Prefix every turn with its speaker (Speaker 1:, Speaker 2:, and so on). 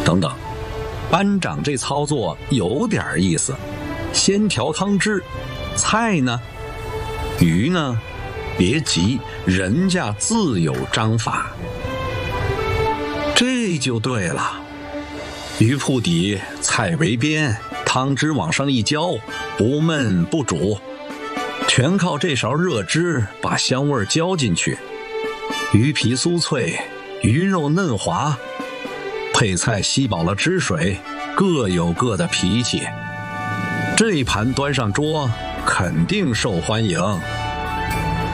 Speaker 1: 等等。班长这操作有点意思，先调汤汁，菜呢？鱼呢？别急，人家自有章法。这就对了，鱼铺底，菜围边，汤汁往上一浇，不焖不煮，全靠这勺热汁把香味浇进去。鱼皮酥脆，鱼肉嫩滑，配菜吸饱了汁水，各有各的脾气。这一盘端上桌，肯定受欢迎。